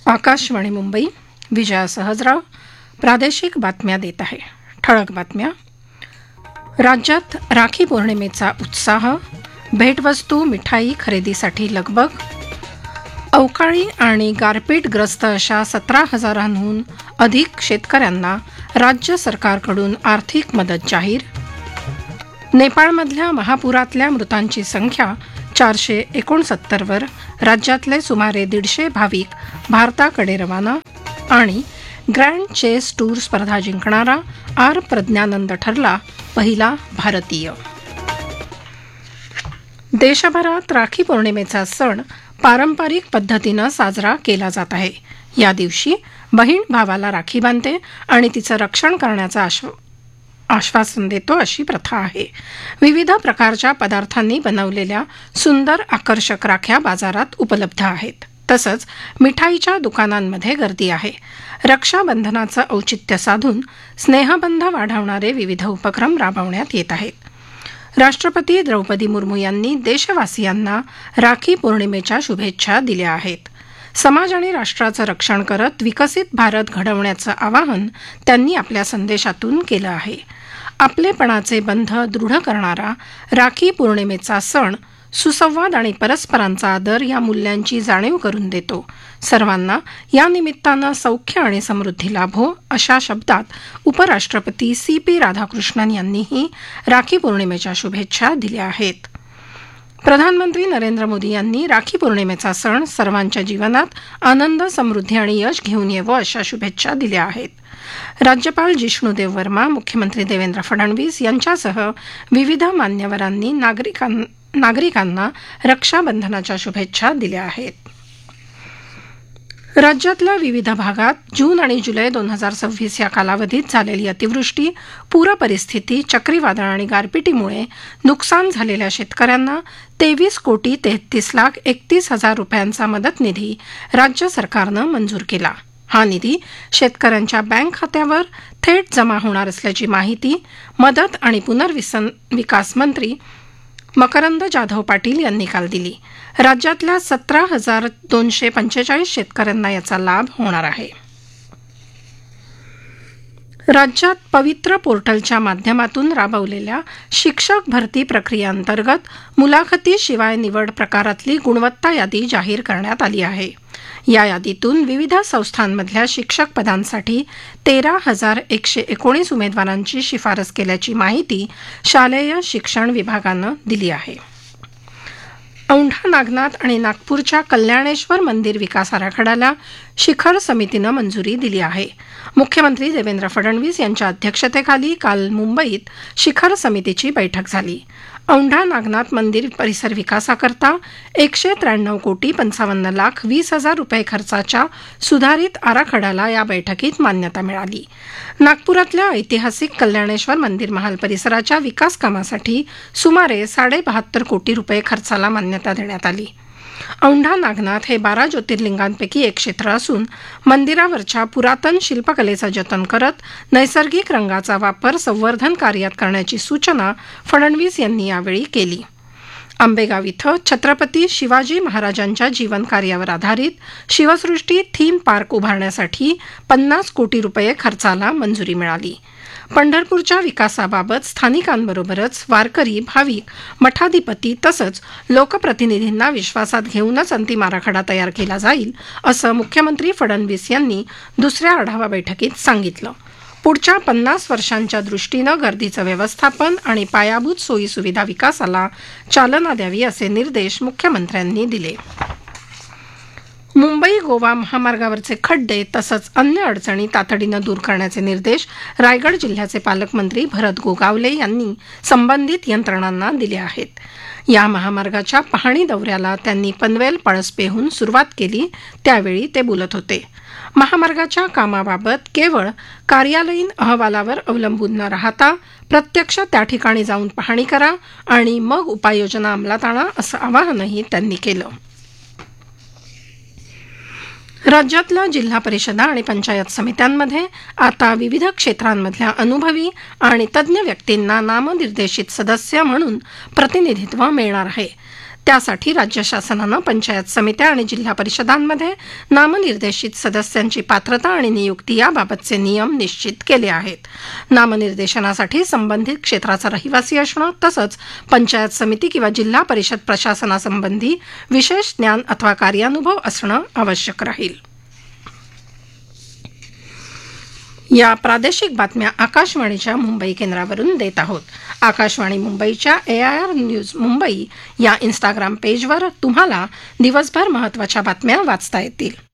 आकाशवाणी मुंबई. विजया सहजराव प्रादेशिक बातम्या देत आहे. ठळक बातम्या. राज्यात राखी पौर्णिमेचा उत्साह. भेटवस्तू मिठाई खरेदीसाठी लगबग. अवकाळी आणि गारपीटग्रस्त अशा 17,000हून अधिक शेतकऱ्यांना राज्य सरकारकडून आर्थिक मदत जाहीर. नेपाळमधल्या महापुरातल्या मृतांची संख्या 469 वर. राज्यातले सुमारे 150 भाविक भारताकडे रवाना. आणि ग्रँड चेस टूर स्पर्धा जिंकणारा आर प्रज्ञानंद ठरला पहिला भारतीय. देशभरात राखी पौर्णिमेचा सण पारंपरिक पद्धतीनं साजरा केला जात आहे. या दिवशी बहीण भावाला राखी बांधते आणि तिचं रक्षण करण्याचं आश्वासन देतो अशी प्रथा आहे. विविध प्रकारच्या पदार्थांनी बनवलेल्या सुंदर आकर्षक राख्या बाजारात उपलब्ध आहेत. तसंच मिठाईच्या दुकानांमध्ये गर्दी आहे. रक्षाबंधनाचं औचित्य साधून स्नेहबंध वाढवणारे विविध उपक्रम राबवण्यात येत आहेत. राष्ट्रपती द्रौपदी मुर्मू यांनी देशवासियांना राखी पौर्णिमेच्या शुभेच्छा दिल्या आहेत. समाज आणि राष्ट्राचं रक्षण करत विकसित भारत घडवण्याचं आवाहन त्यांनी आपल्या संदेशातून केलं आहे. आपलेपणाचे बंध दृढ करणारा राखी पौर्णिमेचा सण सुसंवाद आणि परस्परांचा आदर या मूल्यांची जाणीव करून देतो. सर्वांना या निमित्तानं सौख्य आणि समृद्धी लाभो अशा शब्दात उपराष्ट्रपती CP राधाकृष्णन यांनीही राखी पौर्णिमेच्या शुभेच्छा दिल्या आहेत. प्रधानमंत्री नरेंद्र मोदी यांनी राखी पौर्णिमेचा सण सर्वांच्या जीवनात आनंद, समृद्धी आणि यश घेऊन येवो अशा शुभेच्छा दिल्या आहेत. राज्यपाल जिष्णुदेव वर्मा, मुख्यमंत्री देवेंद्र फडणवीस यांच्यासह विविध मान्यवरांनी नागरिकांना रक्षाबंधनाच्या शुभेच्छा दिल्या आहेत. राज्यातल्या विविध भागात जून आणि जुलै 2026 या कालावधीत झालेली अतिवृष्टी, पूरपरिस्थिती, चक्रीवादळ आणि गारपिटीमुळे नुकसान झालेल्या शेतकऱ्यांना 23,33,31,000 रुपयांचा मदत निधी राज्य सरकारनं मंजूर केला. हा निधी शेतकऱ्यांच्या बँक खात्यावर थेट जमा होणार असल्याची माहिती मदत आणि पुनर्विकास मंत्री मकरंद जाधव पाटील यांनी काल दिली. राज्यातल्या 17,245 शेतकऱ्यांना याचा लाभ होणार आहे. राज्यात पवित्र पोर्टलच्या माध्यमातून राबवलेल्या शिक्षक भरती प्रक्रियेअंतर्गत मुलाखतीशिवाय निवड प्रकारातली गुणवत्ता यादी जाहीर करण्यात आली आहे. या यादीतून विविध संस्थांमधल्या शिक्षक पदांसाठी 13,119 उमेदवारांची शिफारस केल्याची माहिती शालेय शिक्षण विभागानं दिली आहे. औंढा नागनाथ आणि नागपूरच्या कल्याणेश्वर मंदिर विकास आराखड्याला शिखर समितीनं मंजुरी दिली आहे. मुख्यमंत्री देवेंद्र फडणवीस यांच्या अध्यक्षतेखाली काल मुंबईत शिखर समितीची बैठक झाली. औंढा नागनाथ मंदिर परिसर विकासाकरता 193,55,20,00,000 रुपये खर्चाच्या सुधारित आराखड्याला या बैठकीत मान्यता मिळाली. नागपुरातल्या ऐतिहासिक कल्याणेश्वर मंदिर महाल परिसराच्या विकास कामासाठी सुमारे 72 कोटी रुपये खर्चाला मान्यता देण्यात आली. औंढा नागनाथ हे 12 ज्योतिर्लिंगांपैकी एक क्षेत्र असून मंदिरावरच्या पुरातन शिल्पकलेचं जतन करत नैसर्गिक रंगाचा वापर संवर्धन कार्यात करण्याची सूचना फडणवीस यांनी यावेळी केली. आंबेगाव इथं छत्रपती शिवाजी महाराजांच्या जीवनकार्यावर आधारित शिवसृष्टी थीम पार्क उभारण्यासाठी 50 कोटी रुपये खर्चाला मंजुरी मिळाली. पंढरपूरच्या विकासाबाबत स्थानिकांबरोबरच वारकरी, भाविक, मठाधिपती तसंच लोकप्रतिनिधींना विश्वासात घेऊनच अंतिम आराखडा तयार केला जाईल असं मुख्यमंत्री फडणवीस यांनी दुसऱ्या आढावा बैठकीत सांगितलं. पुढच्या 50 वर्षांच्या दृष्टीनं गर्दीचं व्यवस्थापन आणि पायाभूत सोयीसुविधा विकासाला चालना द्यावी असे निर्देश मुख्यमंत्र्यांनी दिले. मुंबई गोवा महामार्गावरचे खड्डे तसंच अन्य अडचणी तातडीनं दूर करण्याचे निर्देश रायगड जिल्ह्याचे पालकमंत्री भरत गोगावले यांनी संबंधित यंत्रणांना दिले आहेत. या महामार्गाच्या पाहणी दौऱ्याला त्यांनी पनवेल पळसपेहून सुरुवात केली. त्यावेळी ते बोलत होते. महामार्गाच्या कामाबाबत केवळ कार्यालयीन अहवालावर अवलंबून न राहता प्रत्यक्ष त्या ठिकाणी जाऊन पाहणी करा आणि मग उपाययोजना अंमलात आणा असं आवाहनही त्यांनी केलं. राज्यातल्या जिल्हा परिषदा आणि पंचायत समित्यांमध्ये आता विविध क्षेत्रांमधल्या अनुभवी आणि तज्ज्ञ व्यक्तींना नामनिर्देशित सदस्य म्हणून प्रतिनिधित्व मिळणार आहे. त्यासाठी राज्य शासनानं पंचायत समित्या आणि जिल्हा परिषदांमध्ये नामनिर्देशित सदस्यांची पात्रता आणि नियुक्ती याबाबतचे नियम निश्चित केले आहेत. नामनिर्देशनासाठी संबंधित क्षेत्राचा रहिवासी असणं तसंच पंचायत समिती किंवा जिल्हा परिषद प्रशासनासंबंधी विशेष ज्ञान अथवा कार्यानुभव असणं आवश्यक राहील. या प्रादेशिक बातम्या आकाशवाणीच्या मुंबई केंद्रावरून देत आहोत. आकाशवाणी मुंबईच्या AIR न्यूज मुंबई या इंस्टाग्राम पेजवर तुम्हाला दिवसभर महत्त्वाच्या बातम्या वाचता येतील.